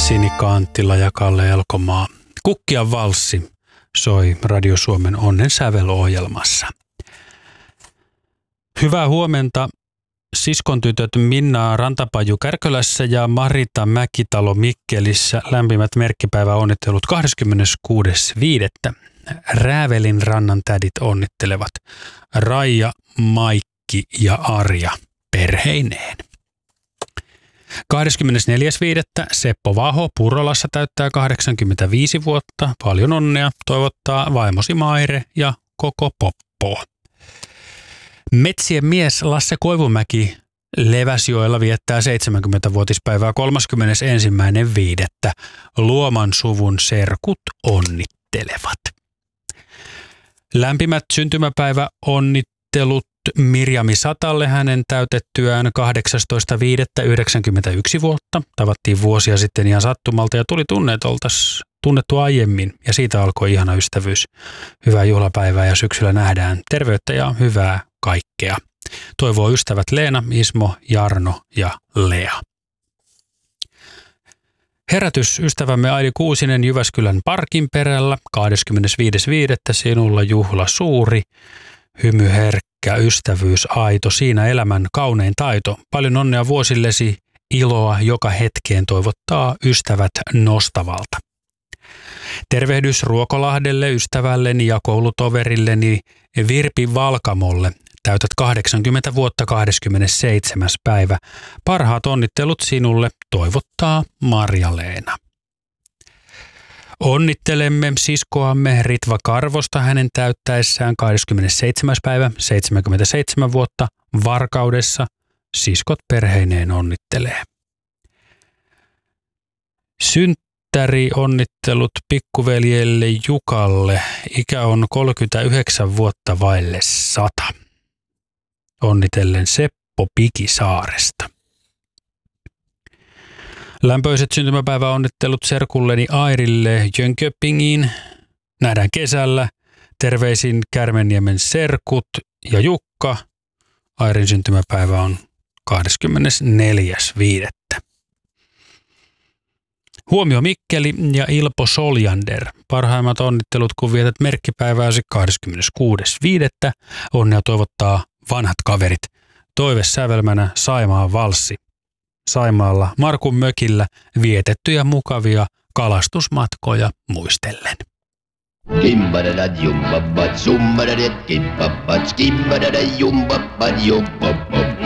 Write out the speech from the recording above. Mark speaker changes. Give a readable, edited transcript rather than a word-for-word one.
Speaker 1: Sinikka Anttila ja Kalle Elkomaa. Kukkian valssi soi Radio Suomen Onnen sävelohjelmassa. Hyvää huomenta siskon tytöt Minna Rantapaju Kärkölässä ja Marita Mäkitalo Mikkelissä. Lämpimät merkkipäiväonnittelut 26.5. Räävelin rannan tädit onnittelevat Raija, Maikki ja Arja perheineen. 24.5. Seppo Vaho Purolassa täyttää 85 vuotta. Paljon onnea toivottaa vaimosi Maire ja koko Poppo. Metsien mies Lasse Koivumäki Leväsjoella viettää 70-vuotispäivää 31.5. Luoman suvun serkut onnittelevat. Lämpimät syntymäpäiväonnittelut Mirjami Satalle hänen täytettyään 18.5.91 vuotta. Tavattiin vuosia sitten ihan sattumalta ja tuli tunnettu aiemmin ja siitä alkoi ihana ystävyys. Hyvää juhlapäivää ja syksyllä nähdään terveyttä ja hyvää kaikkea. Toivoo ystävät Leena, Ismo, Jarno ja Lea. Herätys ystävämme Aidi Kuusinen Jyväskylän Parkin perällä 25.5. Sinulla juhla suuri, hymy herkkä, ystävyys aito, siinä elämän kaunein taito. Paljon onnea vuosillesi, iloa joka hetkeen toivottaa ystävät Nostavalta. Tervehdys Ruokolahdelle, ystävälleni ja koulutoverilleni Virpi Valkamolle. Täytät 80 vuotta 27. päivä. Parhaat onnittelut sinulle toivottaa Marja-Leena. Onnittelemme siskoamme Ritva Karvosta hänen täyttäessään 27. päivä 77 vuotta Varkaudessa. Siskot perheineen onnittelee. Onnittelut pikkuveljelle Jukalle. Ikä on 39 vuotta vaille 100. Onnitellen Seppo Pikisaaresta. Lämpöiset syntymäpäiväonnittelut serkulleni Airille Jönköpingiin. Nähdään kesällä. Terveisin Kärmenniemen serkut ja Jukka. Airin syntymäpäivä on 24.5. Huomio Mikkeli ja Ilpo Soljander. Parhaimmat onnittelut, kun vietät merkkipäivääsi 26.5. Onnea toivottaa vanhat kaverit. Toivesävelmänä Saimaan valssi. Saimaalla Markun mökillä vietettyjä mukavia kalastusmatkoja muistellen.
Speaker 2: Kimbadada jumbabat, summadada kimbabbat, skimbadada jumbabat, jumbabab.